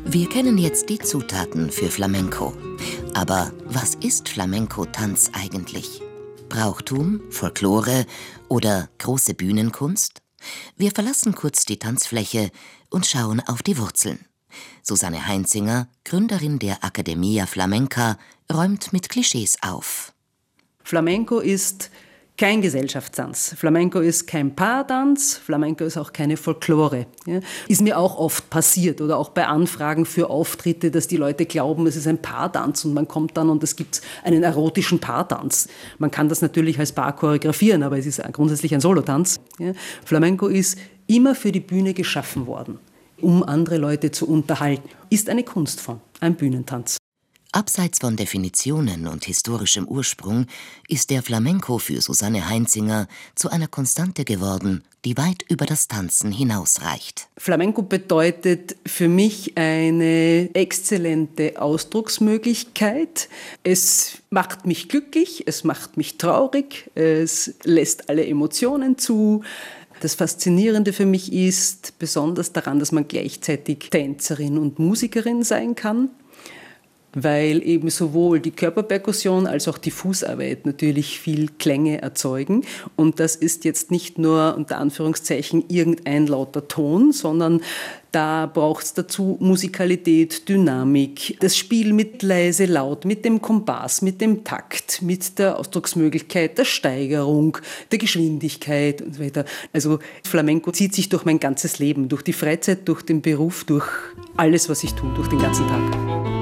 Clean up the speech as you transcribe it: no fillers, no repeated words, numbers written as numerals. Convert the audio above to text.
Wir kennen jetzt die Zutaten für Flamenco. Aber was ist Flamenco-Tanz eigentlich? Brauchtum, Folklore oder große Bühnenkunst? Wir verlassen kurz die Tanzfläche und schauen auf die Wurzeln. Susanne Heinzinger, Gründerin der Academia Flamenca, räumt mit Klischees auf. Flamenco ist kein Gesellschaftstanz. Flamenco ist kein Paartanz, Flamenco ist auch keine Folklore. Ja. Ist mir auch oft passiert oder auch bei Anfragen für Auftritte, dass die Leute glauben, es ist ein Paartanz und man kommt dann und es gibt einen erotischen Paartanz. Man kann das natürlich als Paar choreografieren, aber es ist grundsätzlich ein Solotanz. Ja. Flamenco ist immer für die Bühne geschaffen worden, um andere Leute zu unterhalten. Ist eine Kunstform, ein Bühnentanz. Abseits von Definitionen und historischem Ursprung ist der Flamenco für Susanne Heinzinger zu einer Konstante geworden, die weit über das Tanzen hinausreicht. Flamenco bedeutet für mich eine exzellente Ausdrucksmöglichkeit. Es macht mich glücklich, es macht mich traurig, es lässt alle Emotionen zu. Das Faszinierende für mich ist besonders daran, dass man gleichzeitig Tänzerin und Musikerin sein kann, weil eben sowohl die Körperperkussion als auch die Fußarbeit natürlich viel Klänge erzeugen. Und das ist jetzt nicht nur unter Anführungszeichen irgendein lauter Ton, sondern da braucht es dazu Musikalität, Dynamik, das Spiel mit leise, laut, mit dem Kompass, mit dem Takt, mit der Ausdrucksmöglichkeit, der Steigerung, der Geschwindigkeit und so weiter. Also Flamenco zieht sich durch mein ganzes Leben, durch die Freizeit, durch den Beruf, durch alles, was ich tue, durch den ganzen Tag.